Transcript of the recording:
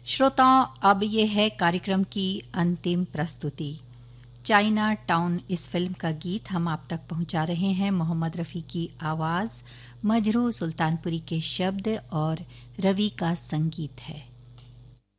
श्रोताओं, अब ये है कार्यक्रम की अंतिम प्रस्तुति। चाइना टाउन इस फिल्म का गीत हम आप तक पहुंचा रहे हैं। मोहम्मद रफ़ी की आवाज़, मजरू सुल्तानपुरी के शब्द और रवि का संगीत है।